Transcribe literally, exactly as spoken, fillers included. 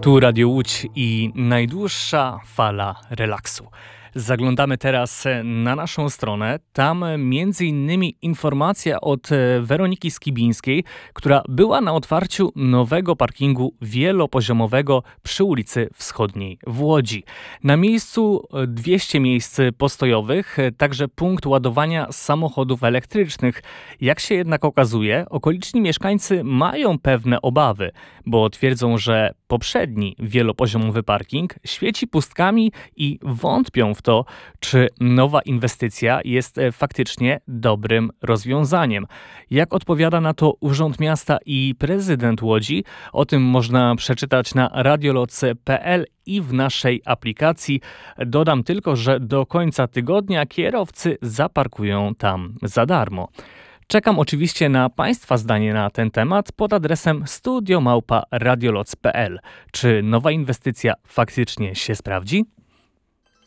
Tu Radio Łódź i najdłuższa fala relaksu. Zaglądamy teraz na naszą stronę. Tam między innymi informacja od Weroniki Skibińskiej, która była na otwarciu nowego parkingu wielopoziomowego przy ulicy Wschodniej w Łodzi. Na miejscu dwieście miejsc postojowych, także punkt ładowania samochodów elektrycznych. Jak się jednak okazuje, okoliczni mieszkańcy mają pewne obawy, bo twierdzą, że poprzedni wielopoziomowy parking świeci pustkami i wątpią w to, czy nowa inwestycja jest faktycznie dobrym rozwiązaniem. Jak odpowiada na to Urząd Miasta i prezydent Łodzi? O tym można przeczytać na radioloc kropka pe el i w naszej aplikacji. Dodam tylko, że do końca tygodnia kierowcy zaparkują tam za darmo. Czekam oczywiście na Państwa zdanie na ten temat pod adresem studio małpa radioloc kropka pe el. Czy nowa inwestycja faktycznie się sprawdzi?